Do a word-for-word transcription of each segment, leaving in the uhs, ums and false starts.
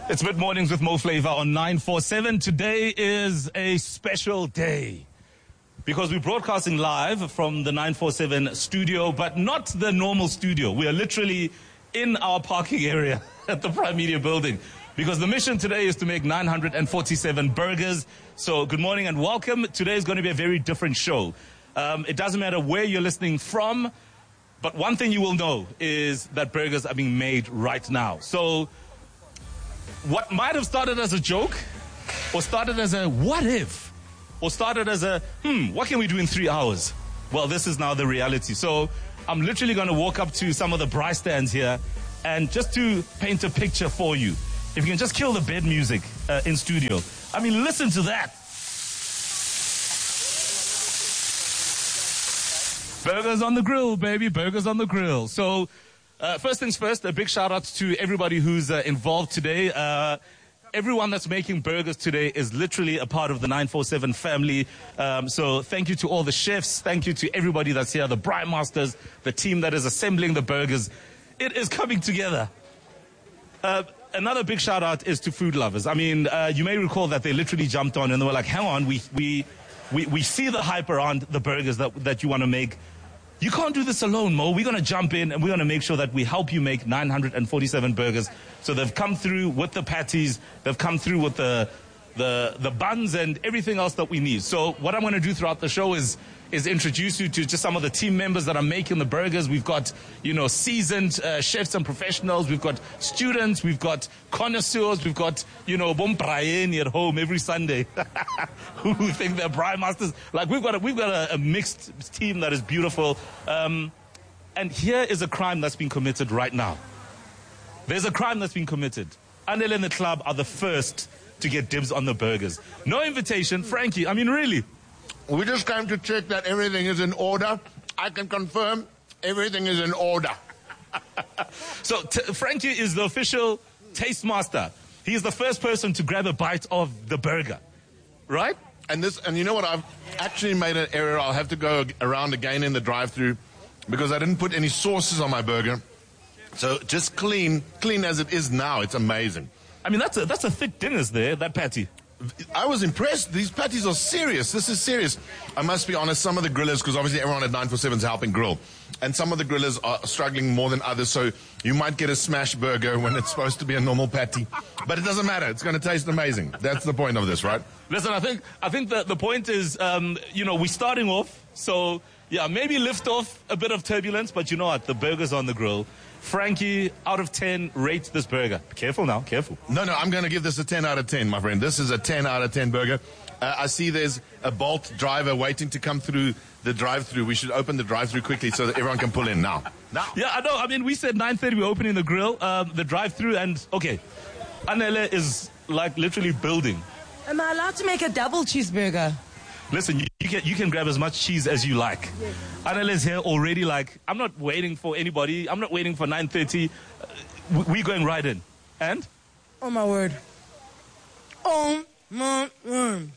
It's Mid Mornings with Mo Flava on nine four seven. Today is a special day because we're broadcasting live from the nine four seven studio, but not the normal studio. We are literally in our parking area at the Prime Media building because the mission today is to make nine hundred forty-seven burgers. So good morning and welcome. Today is going to be a very different show. Um, it doesn't matter where you're listening from, but one thing you will know is that burgers are being made right now. So what might have started as a joke, or started as a what if, or started as a, hmm, what can we do in three hours? Well, this is now the reality. So I'm literally going to walk up to some of the braai stands here and just to paint a picture for you. If you can just kill the bed music uh, in studio. I mean, listen to that. Burgers on the grill, baby, burgers on the grill. So Uh, first things first, a big shout out to everybody who's uh, involved today. Uh, everyone that's making burgers today is literally a part of the nine four seven family. Um, so thank you to all the chefs. Thank you to everybody that's here, the braai masters, the team that is assembling the burgers. It is coming together. Uh, another big shout out is to food lovers. I mean, uh, you may recall that they literally jumped on and they were like, hang on, we, we, we, we see the hype around the burgers that, that you want to make. You can't do this alone, Mo. We're going to jump in and we're going to make sure that we help you make nine hundred forty-seven burgers. So they've come through with the patties, they've come through with the the the buns and everything else that we need. So what I'm going to do throughout the show is is introduce you to just some of the team members that are making the burgers. We've got, you know, seasoned uh, chefs and professionals. We've got students. We've got connoisseurs. We've got, you know, bompraeni at home every Sunday who think they're braai masters. Like we've got a, we've got a, a mixed team that is beautiful. Um, and here is a crime that's been committed right now. There's a crime that's been committed. Anele and the club are the first to get dibs on the burgers. No invitation. Frankie, I mean, really? We just came to check that everything is in order. I can confirm everything is in order. So t- Frankie is the official taste master. He's the first person to grab a bite of the burger, right? And this, and you know what? I've actually made an error. I'll have to go around again in the drive-thru because I didn't put any sauces on my burger. So just clean, clean as it is now. It's amazing. I mean, that's a that's a thick dinner's there, that patty. I was impressed. These patties are serious. This is serious. I must be honest, some of the grillers, because obviously everyone at nine four seven is helping grill, and some of the grillers are struggling more than others, so you might get a smash burger when it's supposed to be a normal patty. But it doesn't matter. It's going to taste amazing. That's the point of this, right? Listen, I think I think that the point is, um, you know, we're starting off, so, yeah, maybe lift off a bit of turbulence, but you know what? The burger's on the grill. Frankie, out of ten, rate this burger. Careful now, careful. No, no, I'm going to give this a ten out of ten, my friend. This is a ten out of ten burger. Uh, I see there's a Bolt driver waiting to come through the drive-thru. We should open the drive-thru quickly so that everyone can pull in now. Now. Yeah, I know. I mean, we said nine thirty, we're opening the grill, um, the drive-thru, and, okay, Anele is, like, literally building. Am I allowed to make a double cheeseburger? Listen, you, you can you can grab as much cheese as you like. Yes. Anele's here already, like, I'm not waiting for anybody. I'm not waiting for nine thirty. Uh, we're going right in. And? Oh, my word. Oh, my word.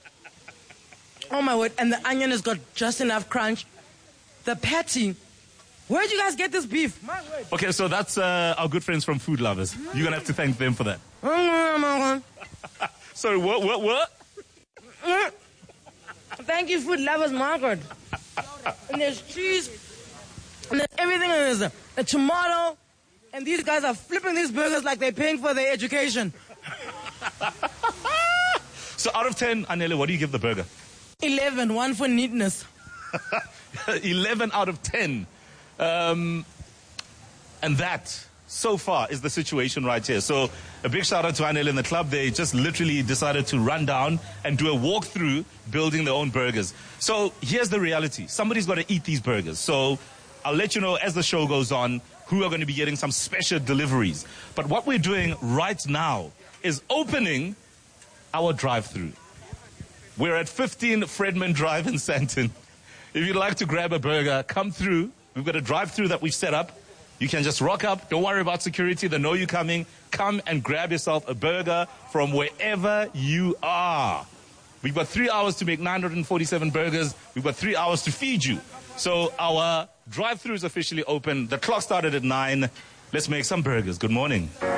Oh, my word. And the onion has got just enough crunch. The patty. Where'd you guys get this beef? My word. Okay, so that's uh, our good friends from Food Lovers. You're going to have to thank them for that. Sorry, what, what, what? Thank you, Food Lovers Market. And there's cheese, and there's everything, and there's a, a tomato, and these guys are flipping these burgers like they're paying for their education. So out of ten, Anele, what do you give the burger? Eleven, one for neatness. Eleven out of ten. Um, and that, so far, is the situation right here. So a big shout out to Anele and the club. They just literally decided to run down and do a walkthrough building their own burgers. So here's the reality. Somebody's got to eat these burgers. So I'll let you know as the show goes on who are going to be getting some special deliveries. But what we're doing right now is opening our drive-through. We're at fifteen Fredman Drive in Sandton. If you'd like to grab a burger, come through. We've got a drive-through that we've set up. You can just rock up. Don't worry about security. They know you're coming. Come and grab yourself a burger from wherever you are. We've got three hours to make nine hundred forty-seven burgers. We've got three hours to feed you. So our drive-through is officially open. The clock started at nine. Let's make some burgers. Good morning.